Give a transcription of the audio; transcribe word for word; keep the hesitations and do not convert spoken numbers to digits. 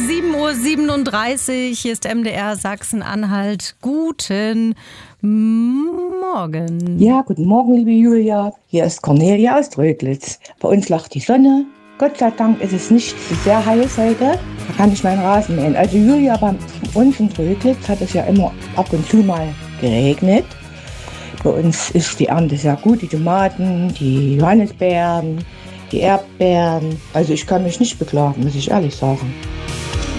sieben Uhr siebenunddreißig, hier ist M D R Sachsen-Anhalt. Guten Morgen. Ja, guten Morgen, liebe Julia. Hier ist Cornelia aus Tröglitz. Bei uns lacht die Sonne. Gott sei Dank ist es nicht so sehr heiß heute. Da kann ich meinen Rasen mähen. Also Julia, bei uns in Tröglitz hat es ja immer ab und zu mal geregnet. Bei uns ist die Ernte sehr gut. Die Tomaten, die Johannisbeeren, die Erdbeeren. Also ich kann mich nicht beklagen, muss ich ehrlich sagen.